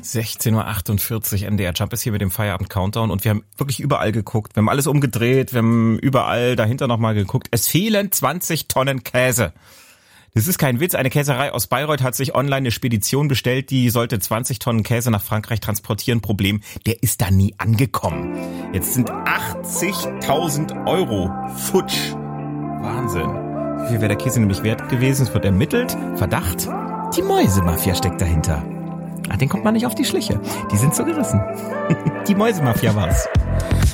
16:48 Uhr, NDR Jump ist hier mit dem Feierabend-Countdown und wir haben wirklich überall geguckt. Wir haben alles umgedreht, wir haben überall dahinter nochmal geguckt. Es fehlen 20 Tonnen Käse. Das ist kein Witz. Eine Käserei aus Bayreuth hat sich online eine Spedition bestellt, die sollte 20 Tonnen Käse nach Frankreich transportieren. Problem, der ist da nie angekommen. Jetzt sind 80.000 Euro futsch. Wahnsinn. Wie viel wäre der Käse nämlich wert gewesen? Es wird ermittelt. Verdacht. Die Mäusemafia steckt dahinter. Den kommt man nicht auf die Schliche. Die sind so gerissen. Die Mäusemafia war's.